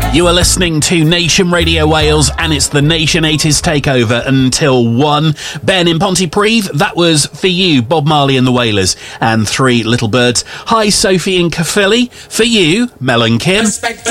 You are listening to Nation Radio Wales, and it's the Nation 80s takeover until 1. Ben in Pontypridd, that was For You, Bob Marley and the Wailers, and Three Little Birds. Hi, Sophie in Caerphilly. For You, Mel and Kim.